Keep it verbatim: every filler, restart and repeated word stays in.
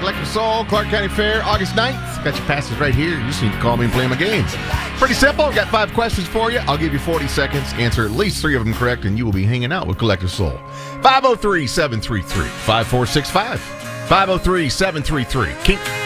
Collective Soul, Clark County Fair, August ninth. Got your passes right here. You just need to call me and play my games. Pretty simple. I've got five questions for you. I'll give you forty seconds. Answer at least three of them correct, and you will be hanging out with Collective Soul. five oh three, seven three three, five four six five. five oh three, seven three three. Keep